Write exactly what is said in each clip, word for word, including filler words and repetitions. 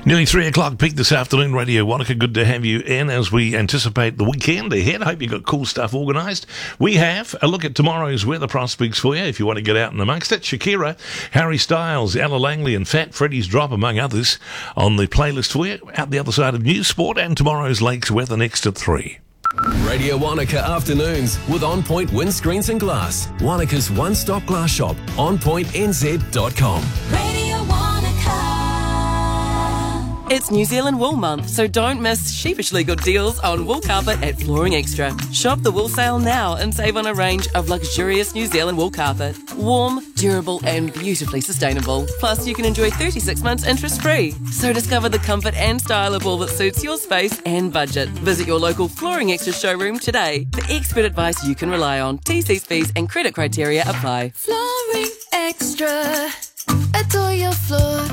Nearly three o'clock peak this afternoon, Radio Wanaka. Good to have you in as we anticipate the weekend ahead. I hope you've got cool stuff organised. We have a look at tomorrow's weather prospects for you if you want to get out and amongst it. Shakira, Harry Styles, Ella Langley and Fat Freddy's Drop, among others, on the playlist for you. Out the other side of news, sport and tomorrow's Lakes weather next at three. Radio Wanaka Afternoons with On Point Windscreens and Glass. Wanaka's one-stop glass shop. on point n z dot com. Radio Wanaka. It's New Zealand Wool Month, so don't miss sheepishly good deals on wool carpet at Flooring Extra. Shop the wool sale now and save on a range of luxurious New Zealand wool carpet. Warm, durable and beautifully sustainable. Plus, you can enjoy thirty-six months interest-free. So discover the comfort and style of wool that suits your space and budget. Visit your local Flooring Extra showroom today for expert advice you can rely on. T Cs, fees and credit criteria apply. Flooring Extra. Adore your floor.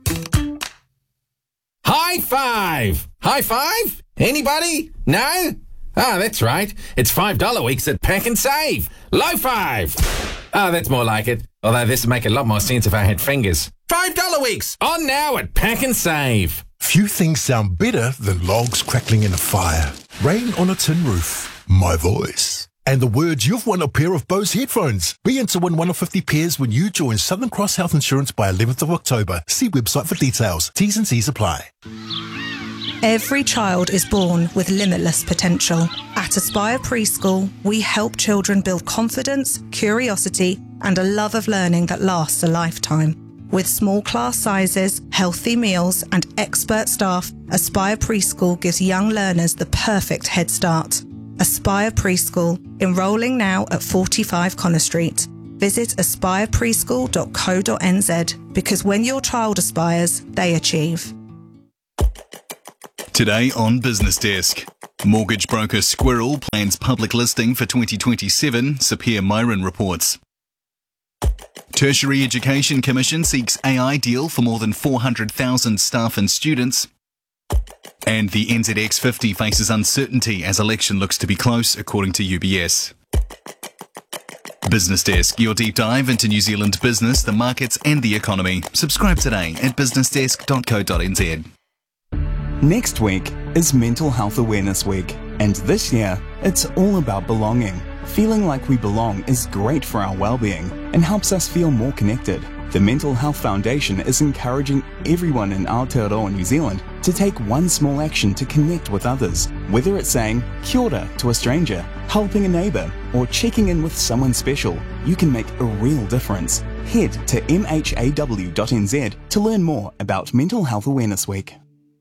High five! High five? Anybody? No? Ah, that's right. It's five dollar weeks at Pack and Save. Low five! Ah, that's more like it. Although this would make a lot more sense if I had fingers. five dollar weeks! On now at Pack and Save. Few things sound better than logs crackling in a fire, rain on a tin roof, my voice, and the words you've won a pair of Bose headphones. Be in to win one of fifty pairs when you join Southern Cross Health Insurance by eleventh of October. See website for details. T's and C's apply. Every child is born with limitless potential. At Aspire Preschool, we help children build confidence, curiosity, and a love of learning that lasts a lifetime. With small class sizes, healthy meals, and expert staff, Aspire Preschool gives young learners the perfect head start. Aspire Preschool, enrolling now at forty-five Connor Street. Visit aspire preschool dot co dot n z because when your child aspires, they achieve. Today on Business Desk. Mortgage broker Squirrel plans public listing for twenty twenty-seven, Sapir Myron reports. Tertiary Education Commission seeks A I deal for more than four hundred thousand staff and students. And the N Z X fifty faces uncertainty as election looks to be close, according to U B S. Business Desk, your deep dive into New Zealand business, the markets and the economy. Subscribe today at business desk dot co dot n z. Next week is Mental Health Awareness Week, and this year it's all about belonging. Feeling like we belong is great for our well-being and helps us feel more connected. The Mental Health Foundation is encouraging everyone in Aotearoa, New Zealand to take one small action to connect with others, whether it's saying kia ora to a stranger, helping a neighbour, or checking in with someone special. You can make a real difference. Head to m h a w dot n z to learn more about Mental Health Awareness Week.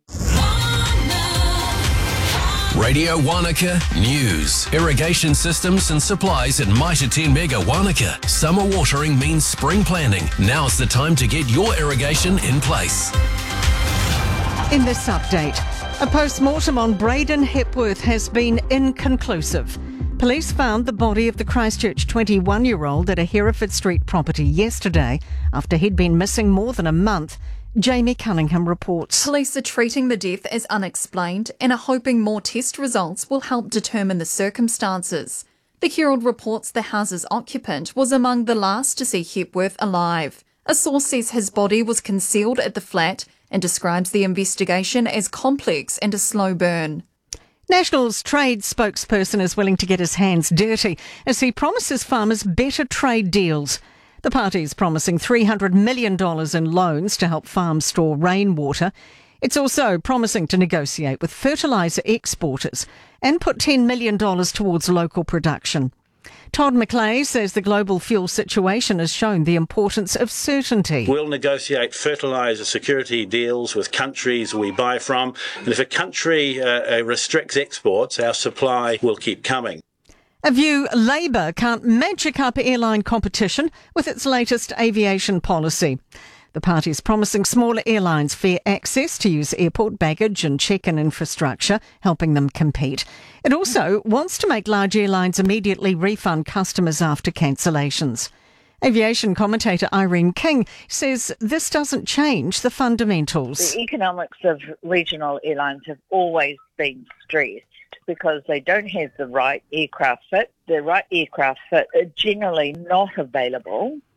Radio Wanaka News. Irrigation systems and supplies at Mitre ten Mega Wanaka. Summer watering means spring planning. Now's the time to get your irrigation in place. In this update, a post-mortem on Braden Hepworth has been inconclusive. Police found the body of the Christchurch twenty-one-year-old at a Hereford Street property yesterday after he'd been missing more than a month. Jamie Cunningham reports. Police are treating the death as unexplained and are hoping more test results will help determine the circumstances. The Herald reports the house's occupant was among the last to see Hepworth alive. A source says his body was concealed at the flat and describes the investigation as complex and a slow burn. National's trade spokesperson is willing to get his hands dirty as he promises farmers better trade deals. The party is promising three hundred million dollars in loans to help farms store rainwater. It's also promising to negotiate with fertiliser exporters and put ten million dollars towards local production. Todd McLeay says the global fuel situation has shown the importance of certainty. We'll negotiate fertiliser security deals with countries we buy from, and if a country uh, restricts exports, our supply will keep coming. A view Labour can't magic up airline competition with its latest aviation policy. The party is promising smaller airlines fair access to use airport baggage and check-in infrastructure, helping them compete. It also wants to make large airlines immediately refund customers after cancellations. Aviation commentator Irene King says this doesn't change the fundamentals. The economics of regional airlines have always been stressed because they don't have the right aircraft fit. The right aircraft fit are generally not available.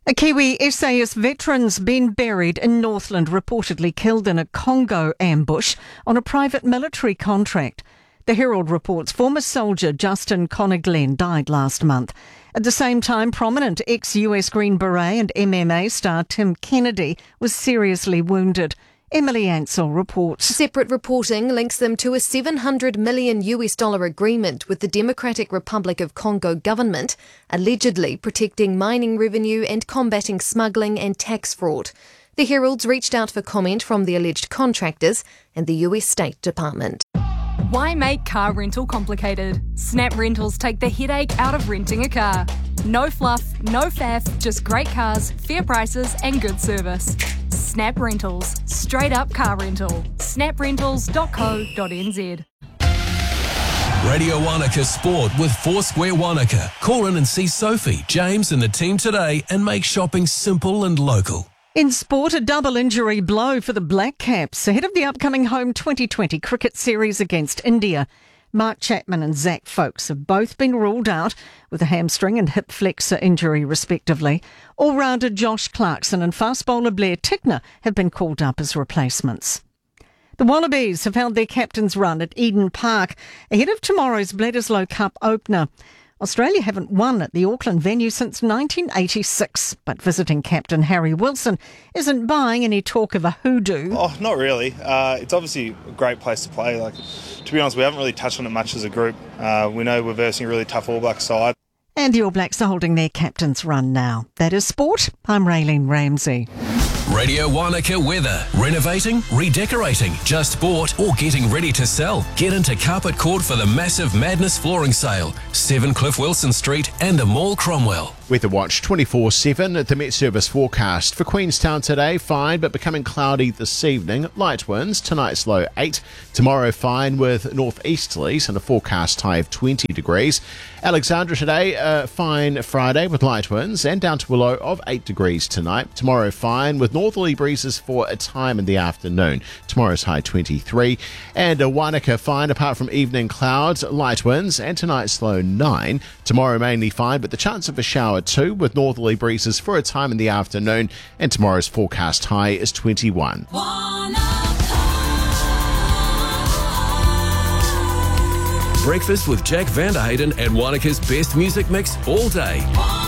A Kiwi S A S veteran's been buried in Northland, reportedly killed in a Congo ambush on a private military contract. The Herald reports former soldier Justin Connor Glenn died last month. At the same time, prominent ex-U S Green Beret and M M A star Tim Kennedy was seriously wounded. Emily Ansell reports. Separate reporting links them to a seven hundred million U S dollar agreement with the Democratic Republic of Congo government, allegedly protecting mining revenue and combating smuggling and tax fraud. The Herald's reached out for comment from the alleged contractors and the U S State Department. Why make car rental complicated? Snap Rentals take the headache out of renting a car. No fluff, no faff, just great cars, fair prices and good service. Snap Rentals. Straight up car rental. snap rentals dot co dot n z. Radio Wanaka Sport with Foursquare Wanaka. Call in and see Sophie, James and the team today and make shopping simple and local. In sport, a double injury blow for the Black Caps ahead of the upcoming home twenty twenty cricket series against India. Mark Chapman and Zach Folkes have both been ruled out with a hamstring and hip flexor injury respectively. All-rounder Josh Clarkson and fast bowler Blair Tickner have been called up as replacements. The Wallabies have held their captain's run at Eden Park ahead of tomorrow's Bledisloe Cup opener. Australia haven't won at the Auckland venue since nineteen eighty-six, but visiting captain Harry Wilson isn't buying any talk of a hoodoo. Oh, not really. Uh, it's obviously a great place to play. Like, to be honest, we haven't really touched on it much as a group. Uh, we know we're versing a really tough All Black side. And the All Blacks are holding their captain's run now. That is sport. I'm Raylene Ramsey. Radio Wanaka weather. Renovating, redecorating, just bought or getting ready to sell. Get into Carpet Court for the massive Madness flooring sale. seven Cliff Wilson Street and the Mall Cromwell. Weather Watch twenty-four seven at the Met Service forecast. For Queenstown today, fine but becoming cloudy this evening. Light winds, tonight's low eight. Tomorrow fine with northeasterlies and a forecast high of twenty degrees. Alexandra today, uh, fine Friday with light winds and down to a low of eight degrees tonight. Tomorrow fine with northerly breezes for a time in the afternoon. Tomorrow's high twenty-three. And uh, Wanaka fine apart from evening clouds, light winds and tonight's low nine. Tomorrow mainly fine but the chance of a shower two with northerly breezes for a time in the afternoon, and tomorrow's forecast high is twenty-one. Breakfast with Jack Vanderhayden and Wanaka's best music mix all day.